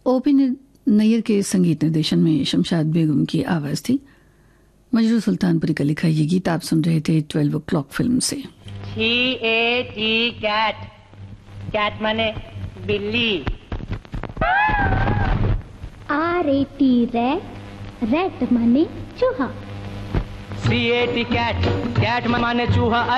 ओपी नैयर के संगीत निर्देशन में शमशाद बेगम की आवाज थी। मजरू सुल्तानपुरी का लिखा ये गीत आप सुन रहे थे 12 o'clock फिल्म से। कैट, कैट माने बिल्ली। RAT रैट, रैट माने चूहा। CAT कैट, कैट माने चूहा।